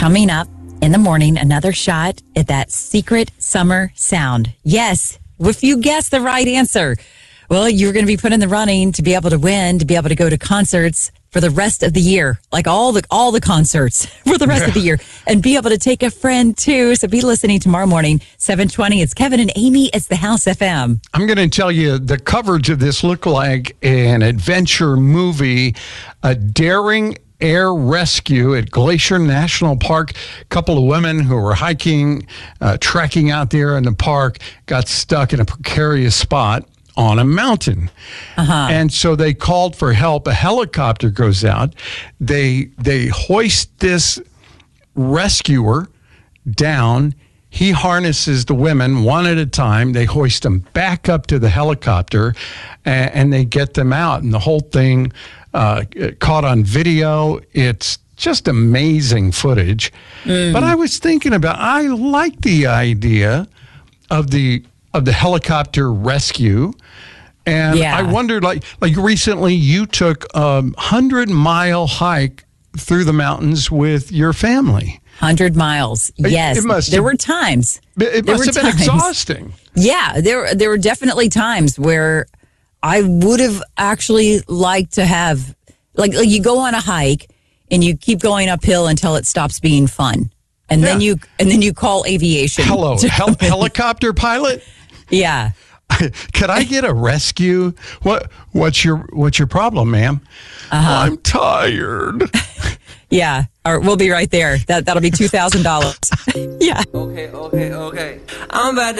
Coming up in the morning, another shot at that secret summer sound. Yes, if you guessed the right answer, well, you're going to be put in the running to be able to win, to be able to go to concerts for the rest of the year, like all the concerts for the rest of the year, and be able to take a friend too. So be listening tomorrow morning, 7:20. It's Kevin and Amy. It's the House FM. I'm going to tell you the coverage of this looked like an adventure movie, a daring air rescue at Glacier National Park. A couple of women who were hiking, trekking out there in the park, got stuck in a precarious spot on a mountain. And so they called for help. A helicopter goes out. They hoist this rescuer down. He harnesses the women one at a time. They hoist them back up to the helicopter, and they get them out. And the whole thing caught on video. It's just amazing footage. But I was thinking I like the idea of the helicopter rescue. And I wondered, like recently you took a 100-mile hike through the mountains with your family. 100 miles. Yes. There were times. It must have been exhausting. Yeah, there were definitely times where I would have actually liked to have, like you go on a hike and you keep going uphill until it stops being fun. And then you call aviation. Hello, helicopter pilot? Yeah. Could I get a rescue? What's your problem, ma'am? I'm tired. Yeah. All right, we'll be right there. That'll be $2,000. Yeah. Okay. I'm about to